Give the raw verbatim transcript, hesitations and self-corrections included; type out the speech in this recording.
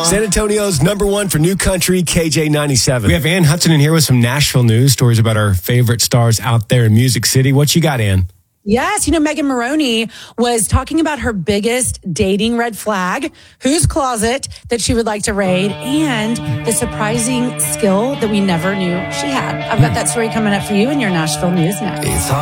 San Antonio's number one for new country, K J ninety-seven. We have Ann Hudson in here with some Nashville news stories about our favorite stars out there in Music City. What you got, Ann? Yes, you know, Megan Maroney was talking about her biggest dating red flag, whose closet that she would like to raid, and the surprising skill that we never knew she had. I've got that story coming up for you in your Nashville news next.